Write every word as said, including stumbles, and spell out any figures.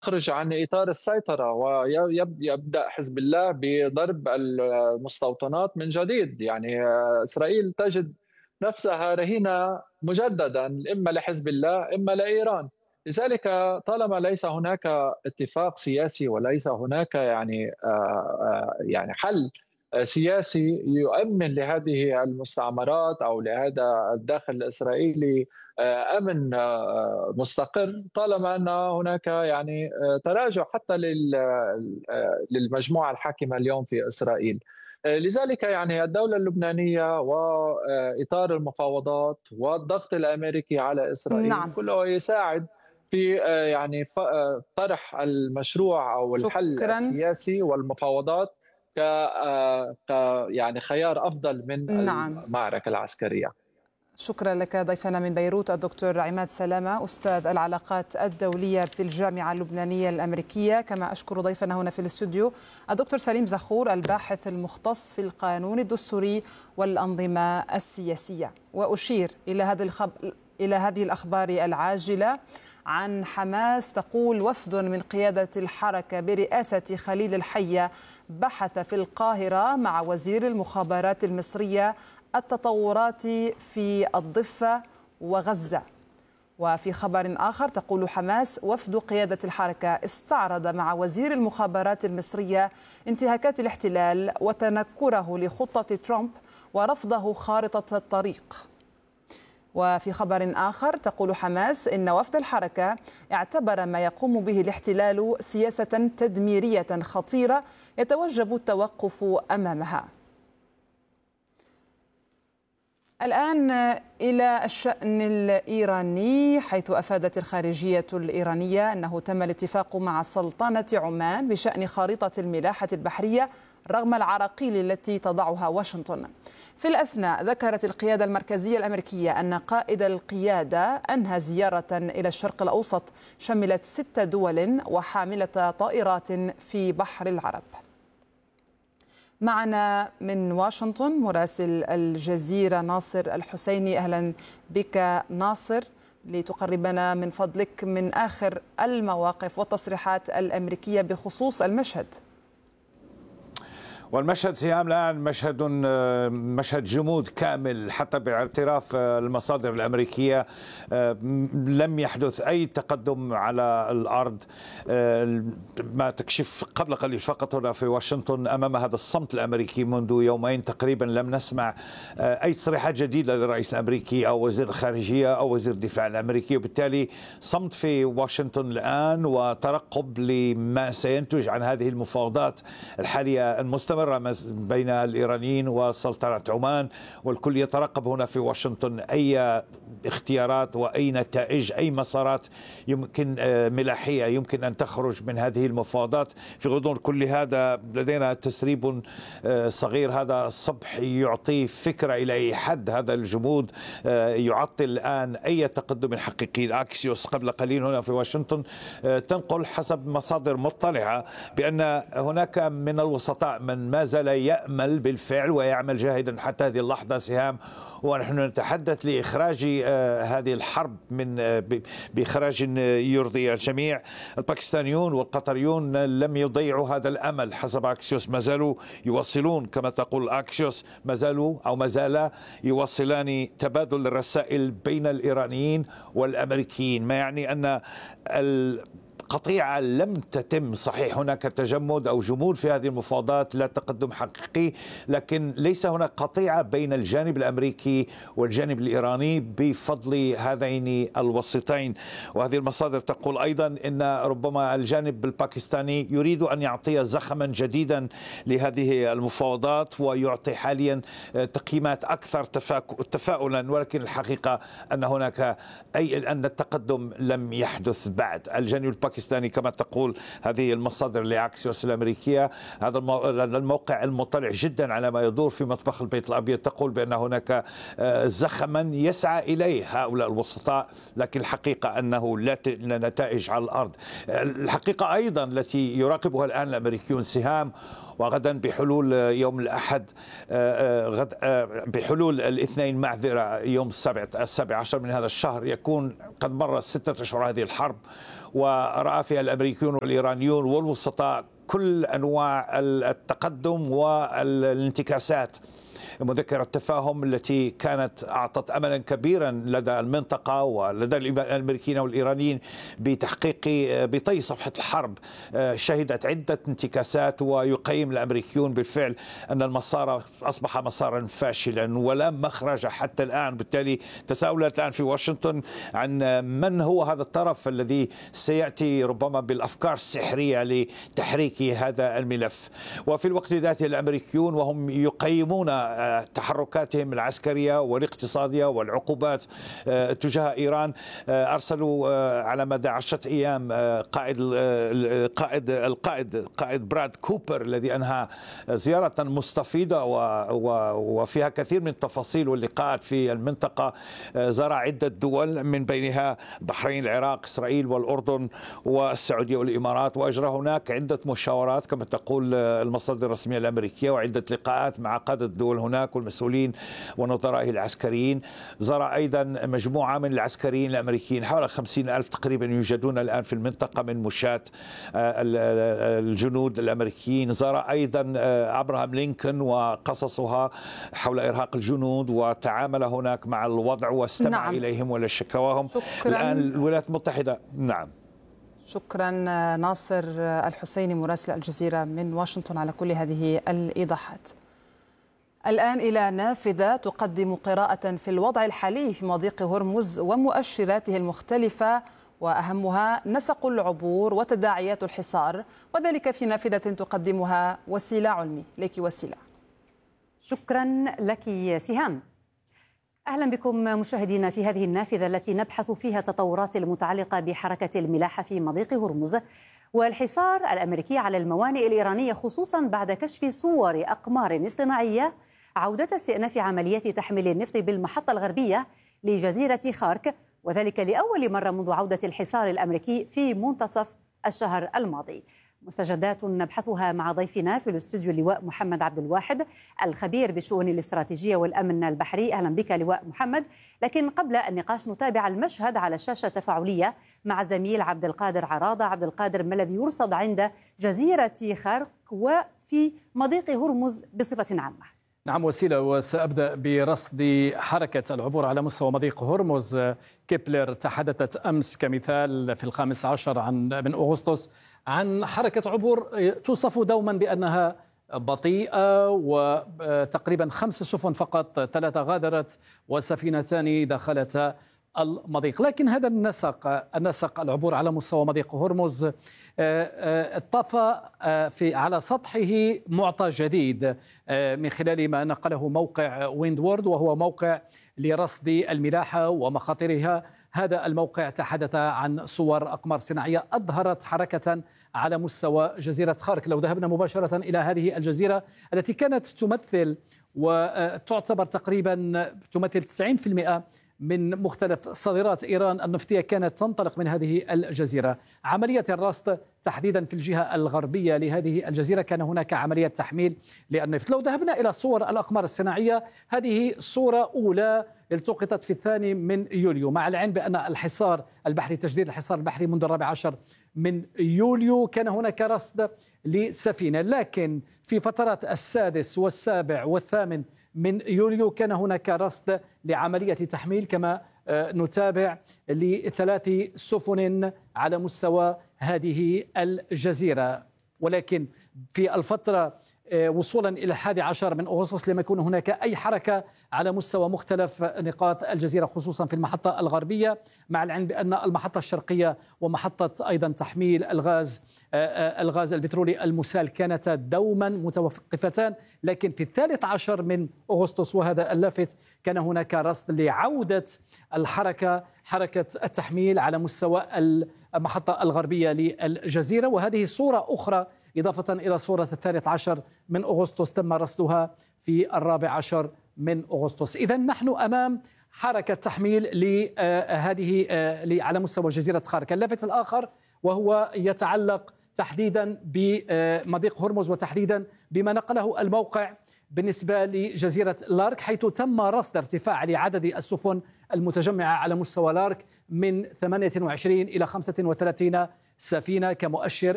يخرج عن إطار السيطرة، ويبدأ حزب الله بضرب المستوطنات من جديد. يعني آه، إسرائيل تجد نفسها رهينة مجددا، إما لحزب الله إما لإيران. لذلك طالما ليس هناك اتفاق سياسي، وليس هناك يعني آه، آه، يعني حل آه، سياسي يؤمن لهذه المستعمرات أو لهذا الداخل الإسرائيلي آه، أمن آه، مستقر، طالما أن هناك يعني آه، تراجع حتى لل- آه، للمجموعة الحاكمة اليوم في إسرائيل. آه، لذلك يعني الدولة اللبنانية وإطار المفاوضات والضغط الأمريكي على إسرائيل نعم. كله يساعد في آه، يعني ف- آه، طرح المشروع أو الحل شكرا. السياسي والمفاوضات ك آه، ك- يعني خيار أفضل من نعم، المعركة العسكرية. شكرا لك. ضيفنا من بيروت الدكتور عماد سلامة، أستاذ العلاقات الدولية في الجامعة اللبنانية الأمريكية. كما أشكر ضيفنا هنا في الاستوديو الدكتور سليم زخور، الباحث المختص في القانون الدستوري والأنظمة السياسية. وأشير إلى هذه الخب... إلى هذه الأخبار العاجلة عن حماس. تقول وفد من قيادة الحركة برئاسة خليل الحية بحث في القاهرة مع وزير المخابرات المصرية التطورات في الضفة وغزة. وفي خبر آخر تقول حماس وفد قيادة الحركة استعرض مع وزير المخابرات المصرية انتهاكات الاحتلال وتنكره لخطة ترامب ورفضه خارطة الطريق. وفي خبر آخر تقول حماس إن وفد الحركة اعتبر ما يقوم به الاحتلال سياسة تدميرية خطيرة يتوجب التوقف أمامها. الآن إلى الشأن الإيراني، حيث أفادت الخارجية الإيرانية أنه تم الاتفاق مع سلطنة عمان بشأن خارطة الملاحة البحرية رغم العراقيل التي تضعها واشنطن. في الأثناء ذكرت القيادة المركزية الأمريكية أن قائد القيادة أنهى زيارة إلى الشرق الأوسط شملت ست دول وحاملة طائرات في بحر العرب. معنا من واشنطن مراسل الجزيرة ناصر الحسيني. أهلا بك ناصر، لتقربنا من فضلك من آخر المواقف والتصريحات الأمريكية بخصوص المشهد. والمشهد سهام الآن مشهد مشهد جمود كامل، حتى باعتراف المصادر الأمريكية لم يحدث أي تقدم على الأرض. ما تكشف قبل قليل فقط هنا في واشنطن أمام هذا الصمت الأمريكي منذ يومين تقريبا لم نسمع أي تصريحات جديدة للرئيس الأمريكي أو وزير الخارجية أو وزير الدفاع الأمريكي، وبالتالي صمت في واشنطن الآن وترقب لما سينتج عن هذه المفاوضات الحالية المستمرة بين الإيرانيين وسلطنة عمان. والكل يترقب هنا في واشنطن أي اختيارات وأي نتائج، أي مسارات يمكن ملاحية يمكن أن تخرج من هذه المفاوضات. في غضون كل هذا لدينا تسريب صغير. هذا الصبح يعطي فكرة إلى أي حد هذا الجمود يعطل الآن أي تقدم حقيقي. الأكسيوس قبل قليل هنا في واشنطن تنقل حسب مصادر مطلعة بأن هناك من الوسطاء من ما زال يأمل بالفعل ويعمل جاهدا حتى هذه اللحظة سهام، ونحن نتحدث لإخراج هذه الحرب من بإخراج يرضي الجميع. الباكستانيون والقطريون لم يضيعوا هذا الأمل حسب أكسيوس، ما زالوا يواصلون كما تقول أكسيوس، ما زالوا أو ما زال يواصلان تبادل الرسائل بين الإيرانيين والأمريكيين، ما يعني أن ال قطيعة لم تتم. صحيح هناك تجمد أو جمود في هذه المفاوضات، لا تقدم حقيقي، لكن ليس هناك قطيعة بين الجانب الأمريكي والجانب الإيراني بفضل هذين الوسيطين. وهذه المصادر تقول أيضا أن ربما الجانب الباكستاني يريد أن يعطي زخما جديدا لهذه المفاوضات ويعطي حاليا تقييمات أكثر تفاؤلا، ولكن الحقيقة أن هناك أي أن التقدم لم يحدث بعد. الجانب الباكستاني كما تقول هذه المصادر لأكسيوس الأمريكية، هذا الموقع المطلع جدا على ما يدور في مطبخ البيت الأبيض، تقول بأن هناك زخما يسعى إليه هؤلاء الوسطاء، لكن الحقيقة أنه لا نتائج على الأرض. الحقيقة أيضا التي يراقبها الآن الأمريكيون سهام، وغدا بحلول يوم الأحد غد بحلول الاثنين معذرة يوم السابع السابع عشر من هذا الشهر يكون قد مر ستة أشهر هذه الحرب، ورأى فيها الأمريكيون والإيرانيون والوسطاء كل أنواع التقدم والانتكاسات. مذكرة التفاهم التي كانت أعطت أملا كبيرا لدى المنطقة ولدى الأمريكيين والإيرانيين بتحقيق بطي صفحة الحرب شهدت عدة انتكاسات، ويقيم الأمريكيون بالفعل أن المسار أصبح مسارا فاشلا ولا مخرج حتى الآن. بالتالي تساؤلات الآن في واشنطن عن من هو هذا الطرف الذي سيأتي ربما بالأفكار السحرية لتحريك هذا الملف. وفي الوقت ذاته الأمريكيون وهم يقيمون تحركاتهم العسكرية والاقتصادية والعقوبات تجاه إيران أرسلوا على مدى عشرة أيام قائد القائد القائد قائد براد كوبر الذي أنهى زيارة مستفيضة وفيها كثير من التفاصيل واللقاءات في المنطقة. زار عدة دول من بينها بحرين، العراق، إسرائيل والأردن والسعودية والإمارات، وأجرى هناك عدة مشاورات كما تقول المصادر الرسمية الأمريكية وعدة لقاءات مع قادة الدول هناك والمسؤولين ونظرائه العسكريين. زار أيضا مجموعة من العسكريين الأمريكيين حوالي خمسين ألف تقريبا يوجدون الآن في المنطقة من مشاة الجنود الأمريكيين. زار أيضا أبراهام لينكولن وقصصها حول إرهاق الجنود وتعامل هناك مع الوضع واستمع نعم. إليهم ولا شكواهم. الآن الولايات المتحدة نعم. شكرا ناصر الحسيني مراسل الجزيرة من واشنطن على كل هذه الإيضاحات. الآن إلى نافذة تقدم قراءة في الوضع الحالي في مضيق هرمز ومؤشراته المختلفة، وأهمها نسق العبور وتداعيات الحصار، وذلك في نافذة تقدمها وسيلة علمي. لك وسيلة. شكرا لك سهام. أهلا بكم مشاهدينا في هذه النافذة التي نبحث فيها التطورات المتعلقة بحركة الملاحة في مضيق هرمز والحصار الأمريكي على الموانئ الإيرانية، خصوصا بعد كشف صور أقمار اصطناعية عودة استئناف عمليات تحميل النفط بالمحطة الغربية لجزيرة خارك، وذلك لأول مرة منذ عودة الحصار الأمريكي في منتصف الشهر الماضي. مستجدات نبحثها مع ضيفنا في الاستوديو اللواء محمد عبد الواحد الخبير بالشؤون الاستراتيجية والأمن البحري. أهلا بك لواء محمد. لكن قبل النقاش نتابع المشهد على الشاشة تفاعلية مع زميل عبد القادر عراضة. عبد القادر، ما الذي يرصد عند جزيرة خارك وفي مضيق هرمز بصفة عامة؟ نعم وسيلة، وسأبدأ برصد حركة العبور على مستوى مضيق هرمز. كيبلر تحدثت أمس كمثال في الخامس عشر عن من أغسطس عن حركة عبور توصف دوما بأنها بطيئة، وتقريبا خمس سفن فقط، ثلاثة غادرت وسفينتان دخلتا المضيق. لكن هذا النسق النسق العبور على مستوى مضيق هرمز اطفى في على سطحه معطى جديد من خلال ما نقله موقع ويندورد، وهو موقع لرصد الملاحة ومخاطرها. هذا الموقع تحدث عن صور أقمار صناعية أظهرت حركة على مستوى جزيرة خارك. لو ذهبنا مباشرة إلى هذه الجزيرة التي كانت تمثل وتعتبر تقريبا تمثل تسعين بالمئة من مختلف صادرات إيران النفطية، كانت تنطلق من هذه الجزيرة. عملية الرصد تحديدا في الجهة الغربية لهذه الجزيرة كان هناك عملية تحميل للنفط. لو ذهبنا إلى صور الأقمار الصناعية، هذه صورة أولى التقطت في الثاني من يوليو، مع العلم بأن الحصار البحري تجديد الحصار البحري منذ الرابع عشر من يوليو كان هناك رصد لسفينة، لكن في فترات السادس والسابع والثامن من يوليو كان هناك رصد لعملية تحميل كما نتابع لثلاث سفن على مستوى هذه الجزيرة. ولكن في الفترة وصولا إلى الحادي عشر من أغسطس لم يكن هناك أي حركة على مستوى مختلف نقاط الجزيرة، خصوصا في المحطة الغربية، مع العلم بأن المحطة الشرقية ومحطة أيضا تحميل الغاز الغاز البترولي المسال كانتا دوما متوقفتان. لكن في الثالث عشر من أغسطس، وهذا اللافت، كان هناك رصد لعودة الحركة حركة التحميل على مستوى المحطة الغربية للجزيرة. وهذه صورة أخرى إضافة إلى صورة الثالث عشر من أغسطس تم رصدها في الرابع عشر من أغسطس. إذن نحن أمام حركة تحميل لهذه على مستوى جزيرة خارك. اللافت الآخر وهو يتعلق تحديدا بمضيق هرمز، وتحديدا بما نقله الموقع بالنسبة لجزيرة لارك، حيث تم رصد ارتفاع لعدد السفن المتجمعة على مستوى لارك من ثمانية وعشرين إلى خمسة وثلاثين سفينة كمؤشر